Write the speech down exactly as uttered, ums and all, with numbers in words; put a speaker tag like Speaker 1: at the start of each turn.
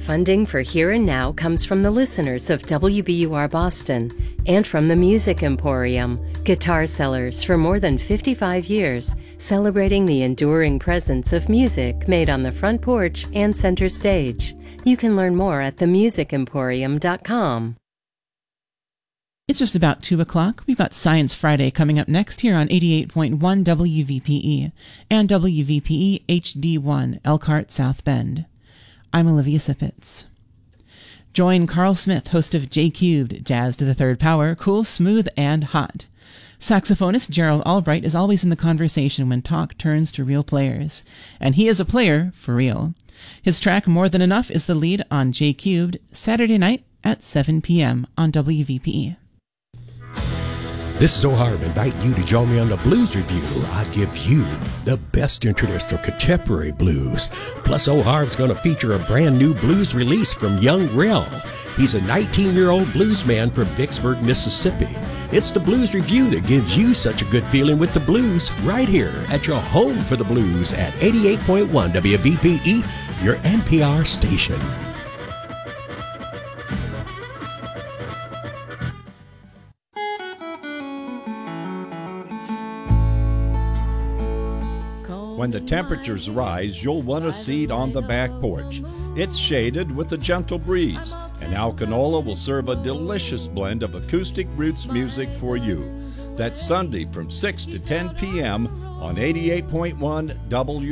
Speaker 1: Funding for Here and Now comes from the listeners of W B U R Boston and from the Music Emporium, guitar sellers for more than fifty-five years, celebrating the enduring presence of music made on the front porch and center stage. You can learn more at the music emporium dot com.
Speaker 2: It's just about two o'clock. We've got Science Friday coming up next here on eighty-eight point one W V P E and W V P E H D one, Elkhart, South Bend. I'm Olivia Sippitz. Join Carl Smith, host of J Cubed, Jazz to the Third Power, cool, smooth, and hot. Saxophonist Gerald Albright is always in the conversation when talk turns to real players. And he is a player for real. His track More Than Enough is the lead on J Cubed, Saturday night at seven p.m. on W V P E.
Speaker 3: This is O'Harv inviting you to join me on the Blues Review. I give you the best interest of contemporary blues. Plus, O'Harv's going to feature a brand new blues release from Young Rel. He's a nineteen-year-old bluesman from Vicksburg, Mississippi. It's the Blues Review that gives you such a good feeling with the blues right here at your home for the blues at eighty-eight point one W V P E, your N P R station.
Speaker 4: When the temperatures rise, you'll want a seat on the back porch. It's shaded with a gentle breeze, and Alcanola will serve a delicious blend of acoustic roots music for you. That's Sunday from six to ten p.m. on eighty-eight point one W